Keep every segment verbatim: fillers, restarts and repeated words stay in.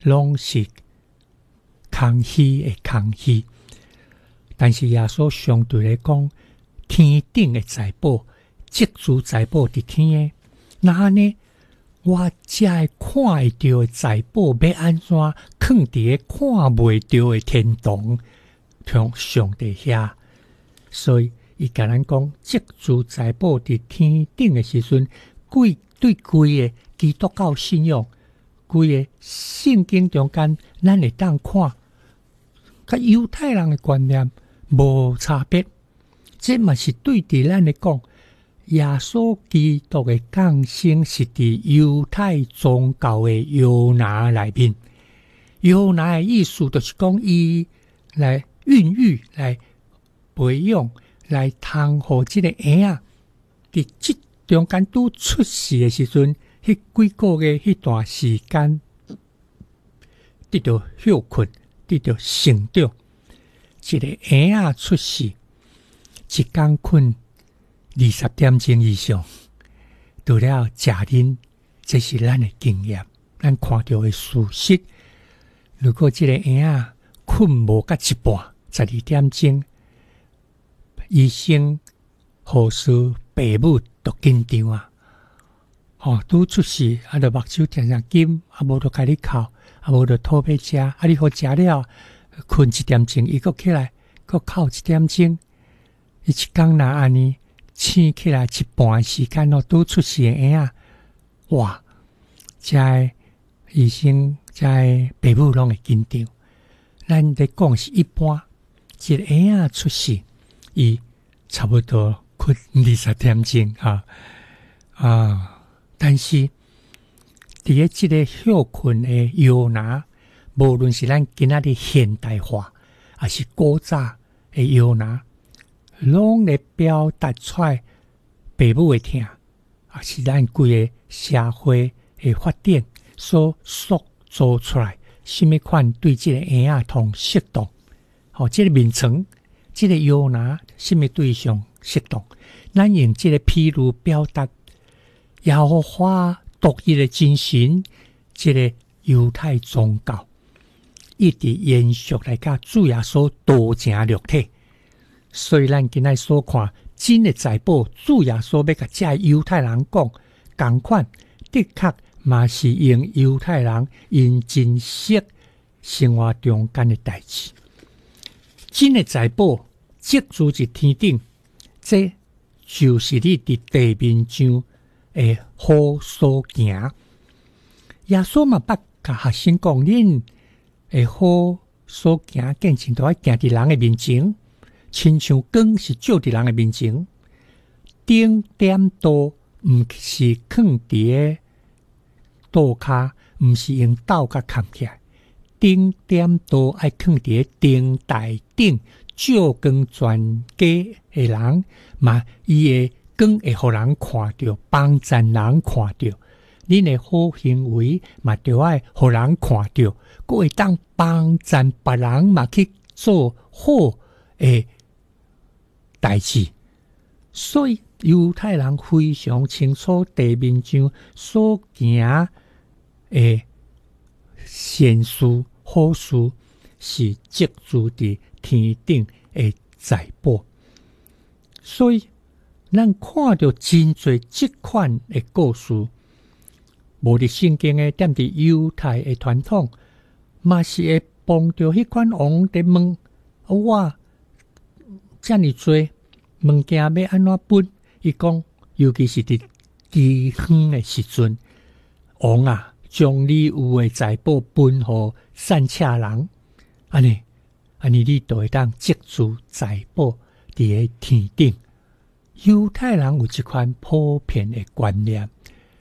拢是空虚的空虚。但是耶稣相对来讲，天顶的财宝，积住财宝伫天的，那呢？我才会看会到的财宝，要安怎放伫个看袂到的天堂，向上帝遐。所以，伊甲咱讲，积住财宝伫天顶的时阵，规对规个基督教信仰，规个圣经中间，咱会当看，甲犹太人的观念无差别。这嘛是对伫咱来讲。耶稣基督的降生是伫犹太宗教的犹拿内面，犹拿的意思就是讲伊来孕育、来培养、来通互即个婴仔，伫即中间拄出世的时阵，迄几个月迄段时间，得到休困，得到成长。一个婴仔出世，一工困。二十点钟以上，除了食啉，这是咱的经验，咱看到的事实。如果这个婴仔困无到一半，十二点钟，医生、护士、爸母都紧张啊！哦，拄出世，啊，着目睭定定金，啊，无着甲你哭，啊，无着讨要食，啊，你好食了，困一点钟，伊阁起来，阁哭一点钟，伊一工若安尼。醒起来一半时间哦，拄出世的婴仔，哇！在医生在爸母拢会紧张。咱在讲是一般，一个婴仔出世，伊差不多困二十点钟啊啊！但是伫个即个休困的摇拿，无论是咱今仔日现代化，还是古早的摇拿。拢会表达出来，爸母会听，也是咱规个社会的发展所塑造出来，什么款对这个婴仔通适当，好、哦，这个名称，这个摇拿，什么对象适当，咱用这个譬如表达，耶和华独一的精神，这个犹太宗教一直延续来甲主耶稣道成肉体。所以咱今仔所看真的财宝，主耶稣要甲这犹太人讲，同款的确嘛是用犹太人因真实生活中间的代志。真的财宝积住伫天顶，这就是你伫地面上的好所行。耶稣嘛捌甲学生讲，恁的好所行，见前都爱行伫人的面前。亲像光是照伫人的面前，顶点刀毋是放伫个刀骹，毋是用刀甲砍起来，顶点刀爱放伫个顶台顶，照光全家的人，嘛伊的光会互人看到，帮赞人看到，恁的好行为嘛着爱互人看到，佫会当帮赞别人嘛去做好诶。代志，所以犹太人非常清楚地面上所行的善事好事是积住伫天顶的财宝，所以咱看到真侪这款的故事，无伫圣经的踮伫犹太的传统，嘛是会帮着迄款王伫问我。遮尔多物件要安怎分？伊讲，尤其是伫饥荒的时阵，王啊，将你有的财宝分互善车人，安尼，安尼你就会当积住财宝伫个天顶。犹太人有一款普遍的观念，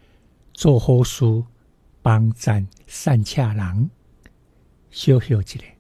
做好事，帮赞善车人，小小一个。